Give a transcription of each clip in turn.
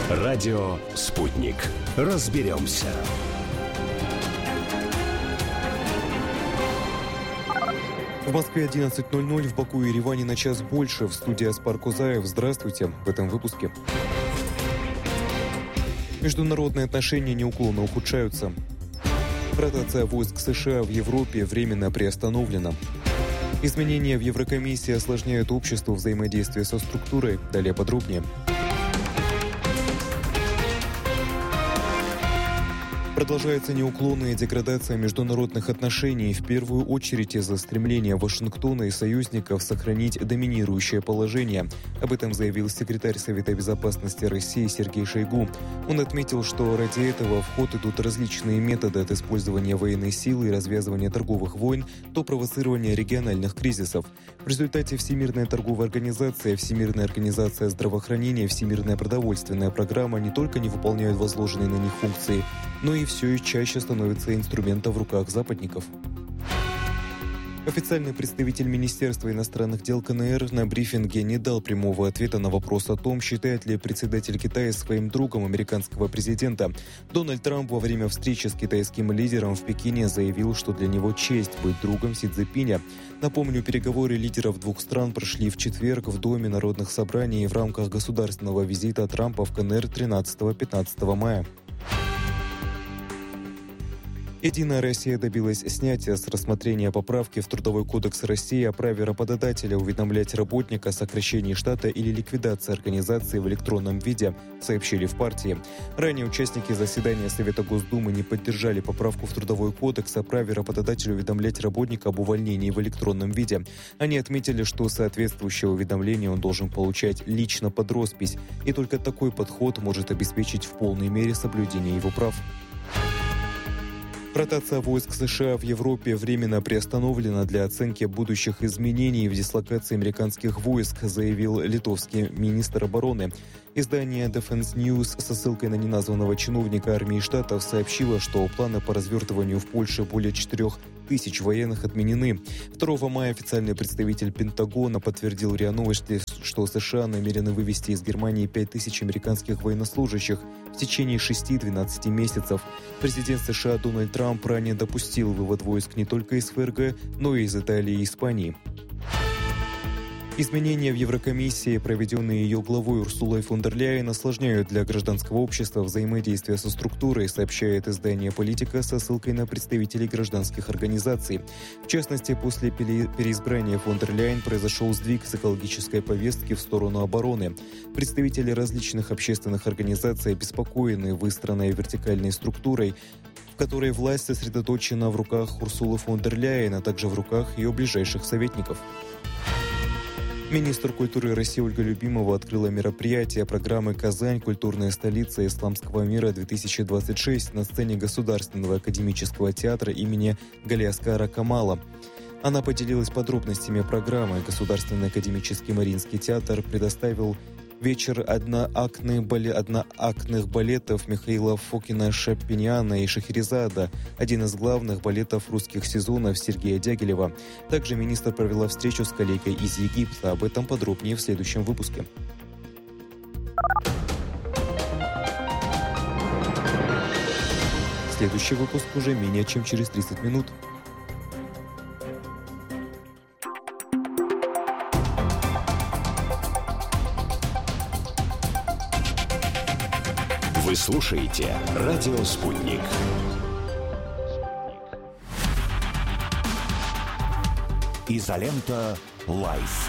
Радио «Спутник». Разберемся. В Москве 11:00, в Баку и Ереване на час больше. В студии Аспар Кузаев. Здравствуйте. В этом выпуске. Международные отношения неуклонно ухудшаются. Ротация войск США в Европе временно приостановлена. Изменения в Еврокомиссии осложняют обществу взаимодействие со структурой. Далее подробнее. Продолжается неуклонная деградация международных отношений, в первую очередь из-за стремления Вашингтона и союзников сохранить доминирующее положение. Об этом заявил секретарь Совета безопасности России Сергей Шойгу. Он отметил, что ради этого в ход идут различные методы от использования военной силы и развязывания торговых войн до провоцирования региональных кризисов. В результате Всемирная торговая организация, Всемирная организация здравоохранения, Всемирная продовольственная программа не только не выполняют возложенные на них функции, но и все чаще становится инструментом в руках западников. Официальный представитель Министерства иностранных дел КНР на брифинге не дал прямого ответа на вопрос о том, считает ли председатель Китая своим другом американского президента. Дональд Трамп во время встречи с китайским лидером в Пекине заявил, что для него честь быть другом Си Цзиньпиня. Напомню, переговоры лидеров двух стран прошли в четверг в Доме народных собраний в рамках государственного визита Трампа в КНР 13-15 мая. «Единая Россия» добилась снятия с рассмотрения поправки в Трудовой кодекс России о праве работодателя уведомлять работника о сокращении штата или ликвидации организации в электронном виде, сообщили в партии. Ранее участники заседания Совета Госдумы не поддержали поправку в Трудовой кодекс о праве работодателя уведомлять работника об увольнении в электронном виде. Они отметили, что соответствующее уведомление он должен получать лично под роспись, и только такой подход может обеспечить в полной мере соблюдение его прав. Ротация войск США в Европе временно приостановлена для оценки будущих изменений в дислокации американских войск, заявил литовский министр обороны. Издание Defense News со ссылкой на неназванного чиновника армии штатов сообщило, что планы по развертыванию в Польше более 4000 военных отменены. 2 мая официальный представитель Пентагона подтвердил РИА Новости, что США намерены вывести из Германии 5000 американских военнослужащих в течение 6-12 месяцев. Президент США Дональд Трамп ранее допустил вывод войск не только из ФРГ, но и из Италии и Испании. Изменения в Еврокомиссии, проведенные ее главой Урсулой фон дер Ляйен, осложняют для гражданского общества взаимодействие со структурой, сообщает издание «Политика» со ссылкой на представителей гражданских организаций. В частности, после переизбрания фон дер Ляйен произошел сдвиг с экологической повестки в сторону обороны. Представители различных общественных организаций обеспокоены выстроенной вертикальной структурой, в которой власть сосредоточена в руках Урсулы фон дер Ляйен, а также в руках ее ближайших советников. Министр культуры России Ольга Любимова открыла мероприятие программы «Казань. Культурная столица исламского мира-2026» на сцене Государственного академического театра имени Галиаскара Камала. Она поделилась подробностями программы. Государственный академический Мариинский театр предоставил вечер одноактных балетов Михаила Фокина, Шапиняна и Шахерезада, один из главных балетов русских сезонов Сергея Дягилева. Также министр провела встречу с коллегой из Египта. Об этом подробнее в следующем выпуске. Следующий выпуск уже менее чем через 30 минут. Вы слушаете «Радио Спутник». Изолента Лайф.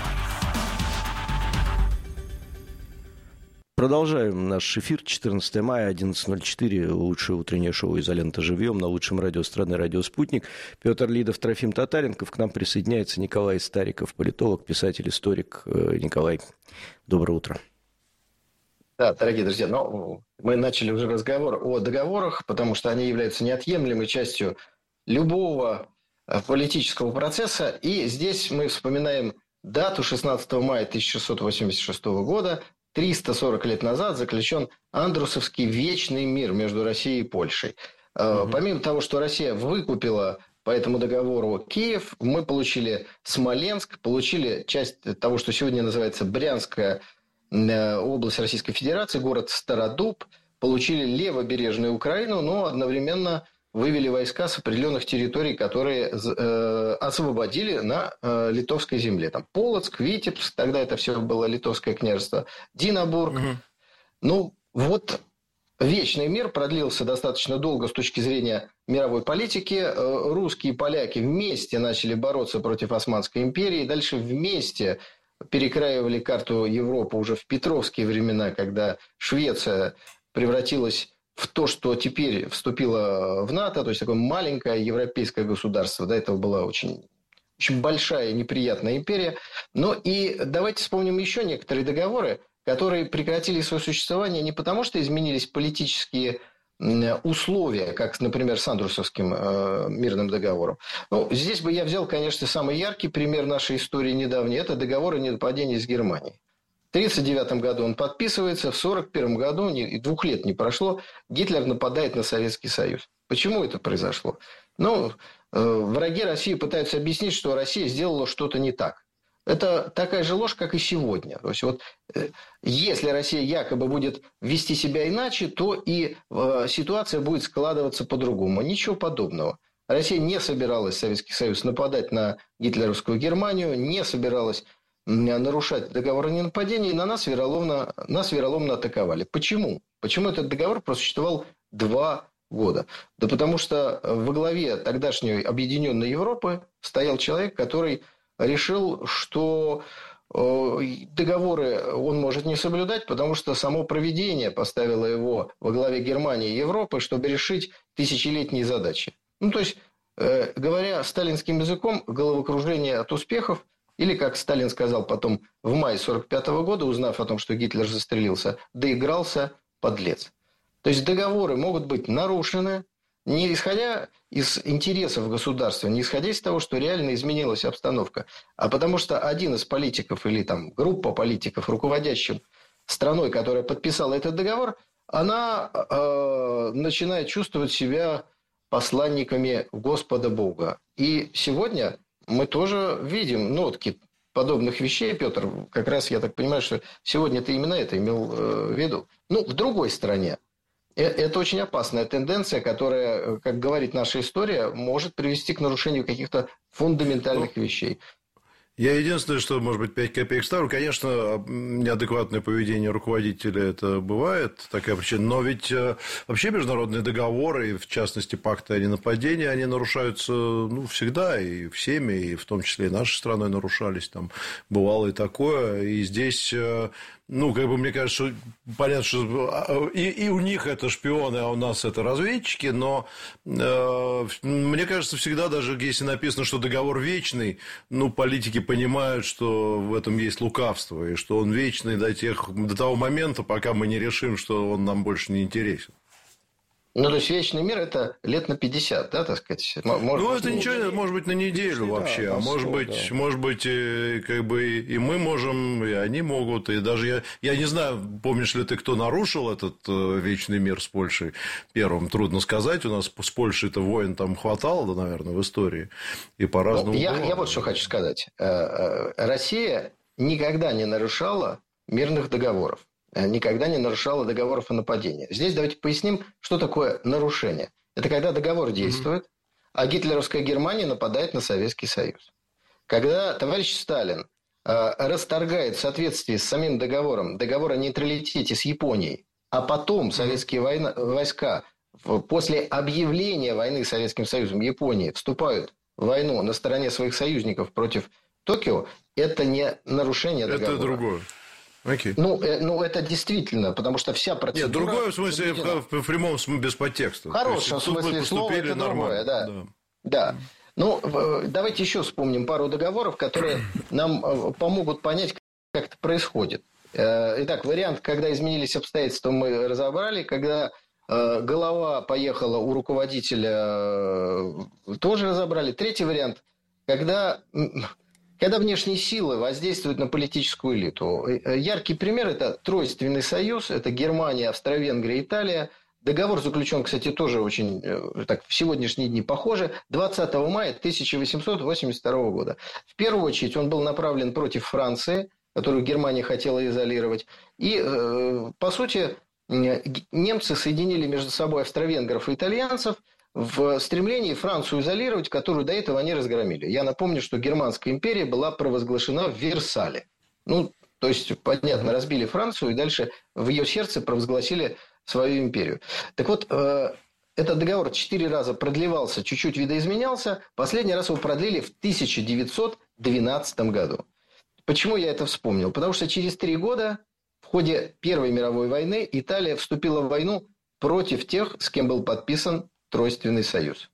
Продолжаем наш эфир. 14 мая, 11:04. Лучшее утреннее шоу «Изолента. Живьем» на лучшем радио страны «Радио Спутник». Петр Лидов, Трофим Татаренков. К нам присоединяется Николай Стариков, политолог, писатель, историк. Николай, доброе утро. Да, дорогие друзья, мы начали уже разговор о договорах, потому что они являются неотъемлемой частью любого политического процесса. И здесь мы вспоминаем дату 16 мая 1686 года. 340 лет назад заключен Андрусовский вечный мир между Россией и Польшей. Помимо того, что Россия выкупила по этому договору Киев, мы получили Смоленск, получили часть того, что сегодня называется Брянская область Российской Федерации, город Стародуб, получили левобережную Украину, но одновременно вывели войска с определенных территорий, которые освободили на литовской земле. Там Полоцк, Витебск, тогда это все было литовское княжество, Динабург. Ну, вот вечный мир продлился достаточно долго с точки зрения мировой политики. Русские и поляки вместе начали бороться против Османской империи, дальше вместе перекраивали карту Европы уже в петровские времена, когда Швеция превратилась в то, что теперь вступило в НАТО, то есть такое маленькое европейское государство. До этого была очень большая и неприятная империя. Но и давайте вспомним еще некоторые договоры, которые прекратили свое существование не потому, что изменились политические условия, как, например, с Андрусовским мирным договором. Ну, здесь бы я взял, конечно, самый яркий пример нашей истории недавней. Это договор о ненападении с Германией. В 1939 году он подписывается, в 1941 году, и 2 лет не прошло, Гитлер нападает на Советский Союз. Почему это произошло? Ну, враги России пытаются объяснить, что Россия сделала что-то не так. Это такая же ложь, как и сегодня. То есть, вот, если Россия якобы будет вести себя иначе, то и ситуация будет складываться по-другому. Ничего подобного. Россия не собиралась, Советский Союз, нападать на гитлеровскую Германию, не собиралась нарушать договор о ненападении, и нас вероломно атаковали. Почему? Почему этот договор просуществовал 2 года? Да потому что во главе тогдашней объединенной Европы стоял человек, который решил, что договоры он может не соблюдать, потому что само провидение поставило его во главе Германии и Европы, чтобы решить тысячелетние задачи. Ну, то есть, говоря сталинским языком, головокружение от успехов, или, как Сталин сказал потом в мае 1945 года, узнав о том, что Гитлер застрелился, доигрался подлец. То есть, договоры могут быть нарушены, не исходя из интересов государства, не исходя из того, что реально изменилась обстановка, а потому что один из политиков или там группа политиков, руководящим страной, которая подписала этот договор, она начинает чувствовать себя посланниками Господа Бога. И сегодня мы тоже видим нотки подобных вещей, Петр. Как раз я так понимаю, что сегодня ты именно это имел в виду. Ну, в другой стороне. Это очень опасная тенденция, которая, как говорит наша история, может привести к нарушению каких-то фундаментальных вещей. Я единственное, что, может быть, 5 копеек ставлю. Конечно, неадекватное поведение руководителя – это бывает такая причина. Но ведь вообще международные договоры, в частности, пакты о ненападении, они нарушаются всегда и всеми, и в том числе и нашей страной нарушались. Там бывало и такое. И здесь, мне кажется, что понятно, что и у них это шпионы, а у нас это разведчики. Но мне кажется, всегда, даже если написано, что договор вечный, политики понимают, что в этом есть лукавство, и что он вечный до того момента, пока мы не решим, что он нам больше не интересен. То есть, вечный мир – это лет на 50, да, так сказать? Это ничего, может быть, на неделю вообще. А может быть, как бы и мы можем, и они могут. И даже я не знаю, помнишь ли ты, кто нарушил этот вечный мир с Польшей первым? Трудно сказать. У нас с Польшей-то войн там хватало, наверное, в истории. И по-разному. Я вот что хочу сказать. Россия никогда не нарушала мирных договоров. Никогда не нарушала договоров о нападении. Здесь давайте поясним, что такое нарушение. Это когда договор действует, а гитлеровская Германия нападает на Советский Союз. Когда товарищ Сталин расторгает в соответствии с самим договором договор о нейтралитете с Японией, а потом советские войска после объявления войны с Советским Союзом Японии вступают в войну на стороне своих союзников против Токио, это не нарушение договора. Это другое. Okay. Это действительно, потому что вся процедура... Нет, другое в смысле, в прямом смысле, без подтекста. В хорошем смысле слова это другое, да. Давайте еще вспомним пару договоров, которые нам помогут понять, как это происходит. Итак, вариант, когда изменились обстоятельства, мы разобрали. Когда голова поехала у руководителя, тоже разобрали. Третий вариант, когда внешние силы воздействуют на политическую элиту. Яркий пример – это Тройственный союз, это Германия, Австро-Венгрия, Италия. Договор заключен, кстати, тоже очень в сегодняшние дни похоже, 20 мая 1882 года. В первую очередь он был направлен против Франции, которую Германия хотела изолировать. И, по сути, немцы соединили между собой австро-венгров и итальянцев в стремлении Францию изолировать, которую до этого они разгромили. Я напомню, что Германская империя была провозглашена в Версале. Ну, то есть, понятно, разбили Францию, и дальше в ее сердце провозгласили свою империю. Так вот, этот договор 4 раза продлевался, чуть-чуть видоизменялся. Последний раз его продлили в 1912 году. Почему я это вспомнил? Потому что через 3 года в ходе Первой мировой войны Италия вступила в войну против тех, с кем был подписан Тройственный союз.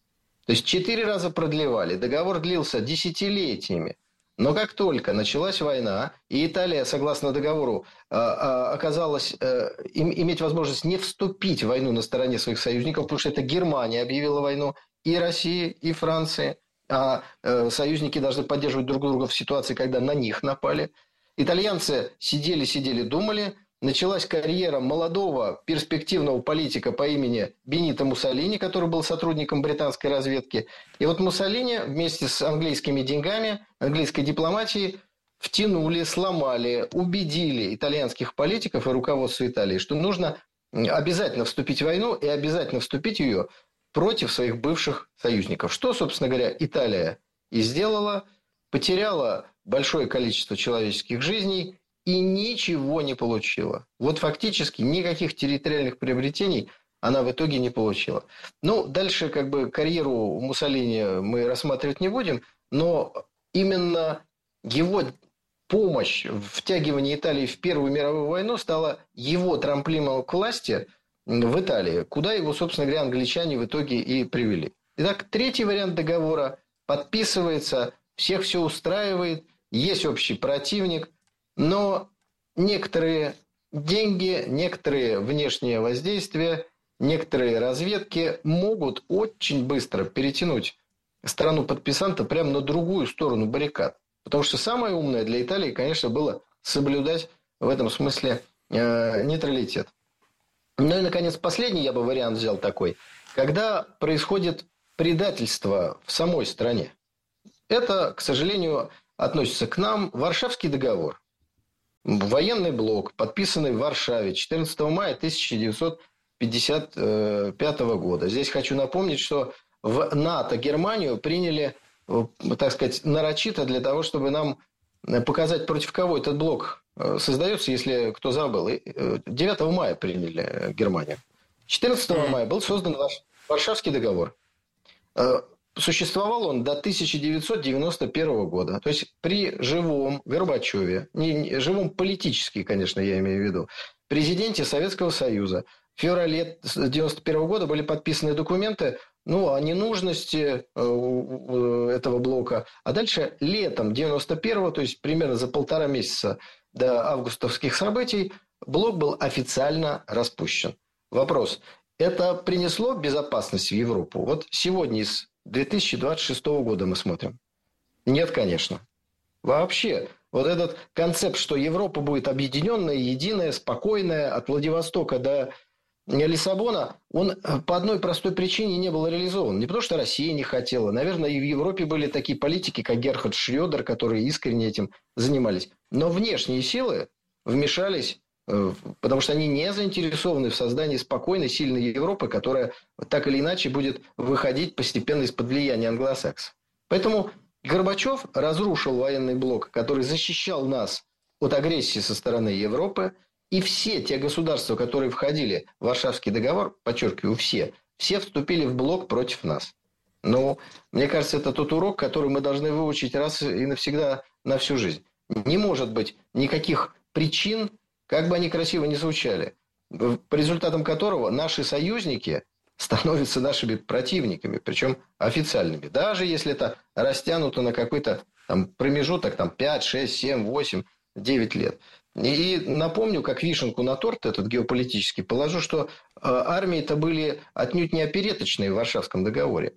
То есть 4 раза продлевали. Договор длился десятилетиями. Но как только началась война, и Италия, согласно договору, оказалась иметь возможность не вступить в войну на стороне своих союзников, потому что это Германия объявила войну и России, и Франции, а союзники должны поддерживать друг друга в ситуации, когда на них напали. Итальянцы сидели, думали. Началась карьера молодого перспективного политика по имени Бенито Муссолини, который был сотрудником британской разведки. И вот Муссолини вместе с английскими деньгами, английской дипломатией втянули, сломали, убедили итальянских политиков и руководство Италии, что нужно обязательно вступить в войну и обязательно вступить в ее против своих бывших союзников. Что, собственно говоря, Италия и сделала, потеряла большое количество человеческих жизней и ничего не получила. Вот фактически никаких территориальных приобретений она в итоге не получила. Ну, дальше как бы карьеру Муссолини мы рассматривать не будем, но именно его помощь в втягивании Италии в Первую мировую войну стала его трамплином к власти в Италии, куда его, собственно говоря, англичане в итоге и привели. Итак, третий вариант договора подписывается, всех все устраивает, есть общий противник, но некоторые деньги, некоторые внешние воздействия, некоторые разведки могут очень быстро перетянуть страну-подписанта прямо на другую сторону баррикад. Потому что самое умное для Италии, конечно, было соблюдать в этом смысле нейтралитет. Ну и, наконец, последний я бы вариант взял такой. Когда происходит предательство в самой стране. Это, к сожалению, относится к нам Варшавский договор. Военный блок, подписанный в Варшаве 14 мая 1955 года. Здесь хочу напомнить, что в НАТО Германию приняли, так сказать, нарочито для того, чтобы нам показать, против кого этот блок создается, если кто забыл. 9 мая приняли Германию. 14 мая был создан Варшавский договор. Существовал он до 1991 года. То есть при живом Горбачеве, не живом политически, конечно, я имею в виду, президенте Советского Союза, в феврале 1991 года были подписаны документы о ненужности этого блока. А дальше летом 1991, то есть примерно за 1,5 месяца до августовских событий, блок был официально распущен. Вопрос. Это принесло безопасность в Европу? Вот сегодня из 2026 года мы смотрим. Нет, конечно. Вообще, вот этот концепт, что Европа будет объединенная, единая, спокойная, от Владивостока до Лиссабона, он по одной простой причине не был реализован. Не потому, что Россия не хотела. Наверное, и в Европе были такие политики, как Герхард Шрёдер, которые искренне этим занимались. Но внешние силы вмешались, потому что они не заинтересованы в создании спокойной, сильной Европы, которая так или иначе будет выходить постепенно из-под влияния англосаксов. Поэтому Горбачев разрушил военный блок, который защищал нас от агрессии со стороны Европы. И все те государства, которые входили в Варшавский договор, подчеркиваю, все вступили в блок против нас. Но мне кажется, это тот урок, который мы должны выучить раз и навсегда на всю жизнь. Не может быть никаких причин, как бы они красиво ни звучали, по результатам которого наши союзники становятся нашими противниками, причем официальными. Даже если это растянуто на какой-то промежуток 5, 6, 7, 8, 9 лет. И напомню, как вишенку на торт этот геополитический положу, что армии-то были отнюдь не опереточные в Варшавском договоре.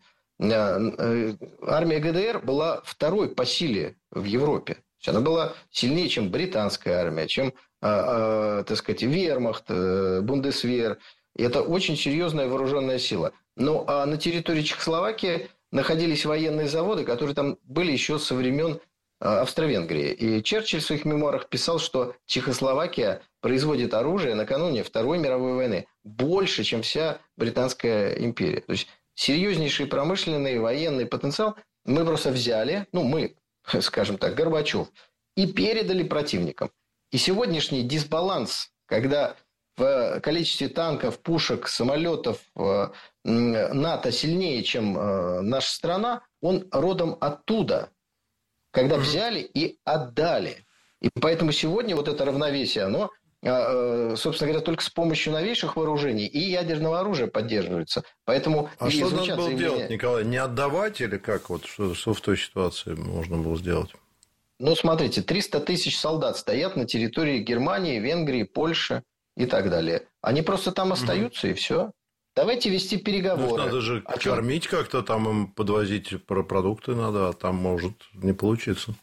Армия ГДР была второй по силе в Европе. Она была сильнее, чем британская армия, чем, так сказать, вермахт, бундесвер. И это очень серьезная вооруженная сила. Ну, а на территории Чехословакии находились военные заводы, которые там были еще со времен Австро-Венгрии. И Черчилль в своих мемуарах писал, что Чехословакия производит оружие накануне Второй мировой войны больше, чем вся Британская империя. То есть серьезнейший промышленный военный потенциал мы просто взяли, мы, скажем так, Горбачев, и передали противникам. И сегодняшний дисбаланс, когда в количестве танков, пушек, самолетов НАТО сильнее, чем наша страна, он родом оттуда, когда взяли и отдали. И поэтому сегодня вот это равновесие, оно, собственно говоря, только с помощью новейших вооружений и ядерного оружия поддерживается. Поэтому что надо было делать, Николай? Не отдавать или как? Вот что в той ситуации можно было сделать? Смотрите, 300 тысяч солдат стоят на территории Германии, Венгрии, Польши и так далее. Они просто там остаются, и все. Давайте вести переговоры. Надо же кормить как-то, там им подвозить продукты надо, а там может не получиться.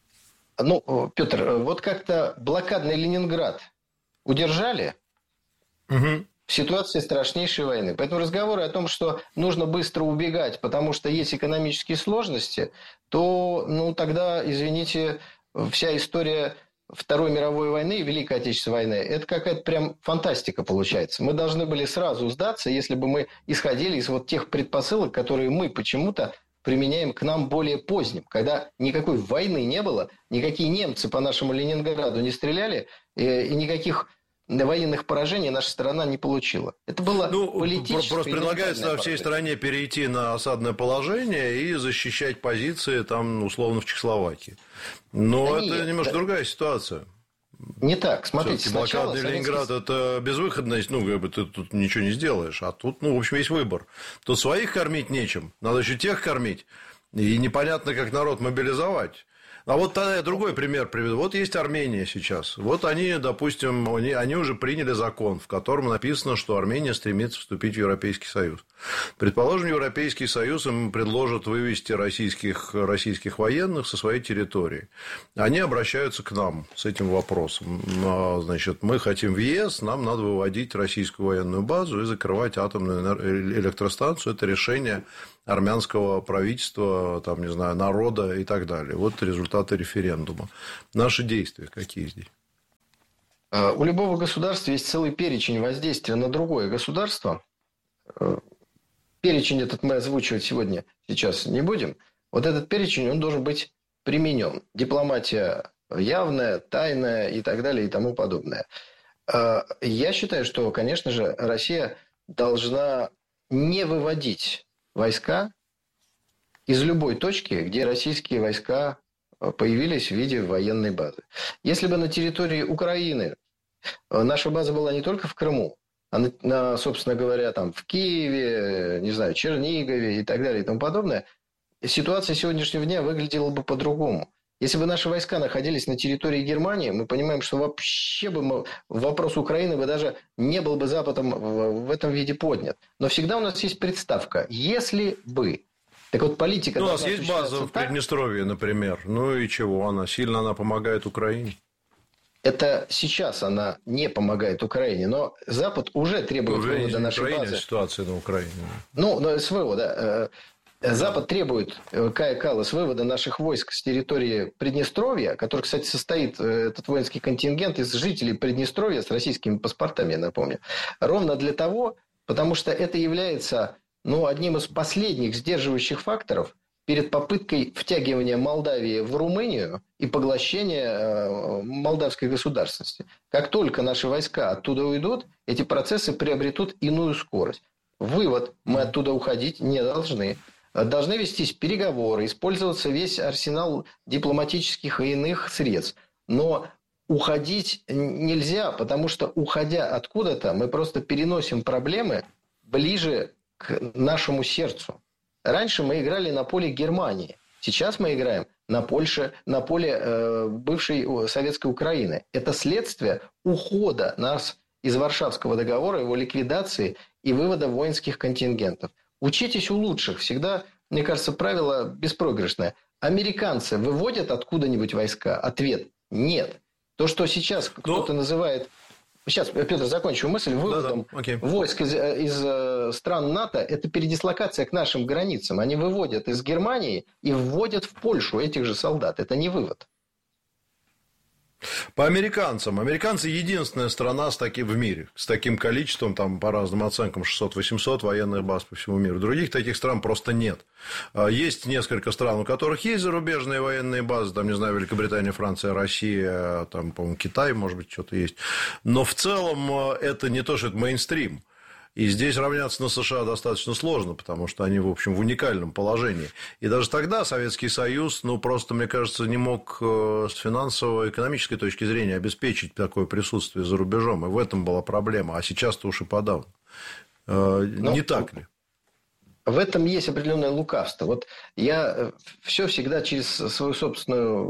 Петр, вот как-то блокадный Ленинград удержали в ситуации страшнейшей войны. Поэтому разговоры о том, что нужно быстро убегать, потому что есть экономические сложности, то тогда, извините, вся история Второй мировой войны и Великой Отечественной войны, это какая-то прям фантастика получается. Мы должны были сразу сдаться, если бы мы исходили из вот тех предпосылок, которые мы почему-то применяем к нам более поздним, когда никакой войны не было, никакие немцы по нашему Ленинграду не стреляли, и никаких военных поражений наша страна не получила. Это было политическое... Просто предлагается всей стране перейти на осадное положение и защищать позиции, там, условно, в Чехословакии. Но это немножко другая ситуация. Не так. Смотрите, сначала... Блокадный Ленинград – это безвыходность, ты тут ничего не сделаешь. А тут, в общем, есть выбор. Тут своих кормить нечем, надо еще тех кормить. И непонятно, как народ мобилизовать. А вот тогда я другой пример приведу. Вот есть Армения сейчас. Вот они, допустим, они уже приняли закон, в котором написано, что Армения стремится вступить в Европейский Союз. Предположим, Европейский Союз им предложит вывести российских военных со своей территории. Они обращаются к нам с этим вопросом. Значит, мы хотим в ЕС, нам надо выводить российскую военную базу и закрывать атомную электростанцию. Это решение армянского правительства, народа и так далее. Вот результаты референдума. Наши действия какие здесь? У любого государства есть целый перечень воздействия на другое государство. Перечень этот мы озвучивать сейчас не будем. Вот этот перечень, он должен быть применен. Дипломатия явная, тайная и так далее и тому подобное. Я считаю, что, конечно же, Россия должна не выводить войска из любой точки, где российские войска появились в виде военной базы. Если бы на территории Украины наша база была не только в Крыму, а, собственно говоря, в Киеве, Чернигове и так далее и тому подобное, ситуация сегодняшнего дня выглядела бы по-другому. Если бы наши войска находились на территории Германии, мы понимаем, что вообще бы вопрос Украины бы даже не был бы Западом в этом виде поднят. Но всегда у нас есть представка «если бы». Так вот, политика... у нас есть база в Приднестровье, например. И чего? Она сильно помогает Украине. Это сейчас она не помогает Украине, но Запад уже требует вывода нашей базы. Ситуация на Украине. СВО, да. Запад требует, Кая Каллас, вывода наших войск с территории Приднестровья, который, кстати, состоит, этот воинский контингент, из жителей Приднестровья с российскими паспортами, я напомню. Ровно для того, потому что это является одним из последних сдерживающих факторов перед попыткой втягивания Молдавии в Румынию и поглощения молдавской государственности. Как только наши войска оттуда уйдут, эти процессы приобретут иную скорость. Вывод: мы оттуда уходить не должны. Должны вестись переговоры, использоваться весь арсенал дипломатических и иных средств. Но уходить нельзя, потому что, уходя откуда-то, мы просто переносим проблемы ближе к нашему сердцу. Раньше мы играли на поле Германии. Сейчас мы играем на поле бывшей советской Украины. Это следствие ухода нас из Варшавского договора, его ликвидации и вывода воинских контингентов. Учитесь у лучших. Всегда, мне кажется, правило беспроигрышное. Американцы выводят откуда-нибудь войска? Ответ – нет. То, что сейчас кто-то называет сейчас, Петр, закончу мысль. Выводом войск из стран НАТО – это передислокация к нашим границам. Они выводят из Германии и вводят в Польшу этих же солдат. Это не вывод. По американцам. Американцы единственная страна в мире с таким количеством, там, по разным оценкам, 600-800 военных баз по всему миру. Других таких стран просто нет. Есть несколько стран, у которых есть зарубежные военные базы, там, не знаю, Великобритания, Франция, Россия, там, по-моему, Китай, может быть, что-то есть. Но в целом это не то, что это мейнстрим. И здесь равняться на США достаточно сложно, потому что они, в общем, в уникальном положении. И даже тогда Советский Союз, просто, мне кажется, не мог с финансово-экономической точки зрения обеспечить такое присутствие за рубежом. И в этом была проблема. А сейчас-то уж и подавно. Не так ли? В этом есть определенное лукавство. Вот я все всегда через свой собственный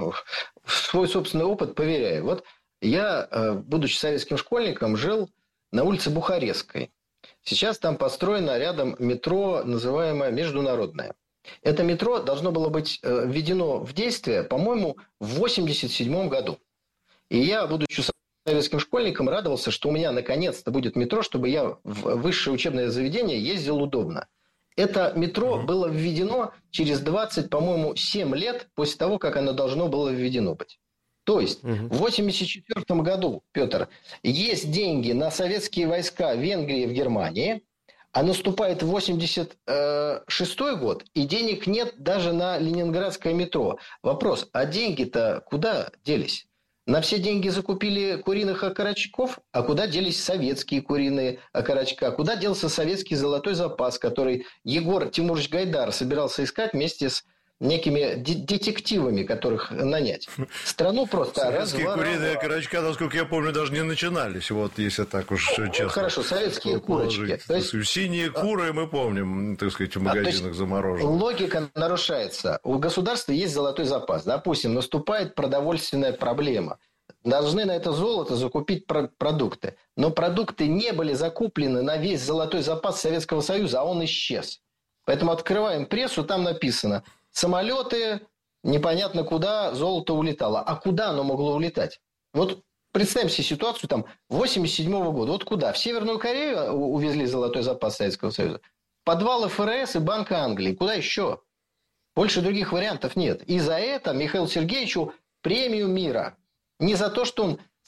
опыт проверяю. Вот я, будучи советским школьником, жил на улице Бухарестской. Сейчас там построено рядом метро, называемое Международное. Это метро должно было быть введено в действие, по-моему, в 1987 году. И я, будучи советским школьником, радовался, что у меня наконец-то будет метро, чтобы я в высшее учебное заведение ездил удобно. Это метро было введено через 20, по-моему, 7 лет после того, как оно должно было введено быть. То есть, в 1984 году, Петр, есть деньги на советские войска в Венгрии и в Германии, а наступает 1986 год, и денег нет даже на ленинградское метро. Вопрос, а деньги-то куда делись? На все деньги закупили куриных окорочков, а куда делись советские куриные окорочка? Куда делся советский золотой запас, который Егор Тимурович Гайдар собирался искать вместе с некими детективами, которых нанять. Страну просто советские куриные окорочка, насколько я помню, даже не начинались, вот если так уж честно. Хорошо, советские курочки. То есть синие куры мы помним, так сказать, в магазинах замороженных. Логика нарушается. У государства есть золотой запас. Допустим, наступает продовольственная проблема. Должны на это золото закупить продукты. Но продукты не были закуплены на весь золотой запас Советского Союза, а он исчез. Поэтому открываем прессу, там написано: самолеты, непонятно куда, золото улетало. А куда оно могло улетать? Вот представим себе ситуацию там 1987 года. Вот куда? В Северную Корею увезли золотой запас Советского Союза. Подвалы ФРС и Банка Англии. Куда еще? Больше других вариантов нет. И за это Михаилу Сергеевичу премию мира. Не за то, что он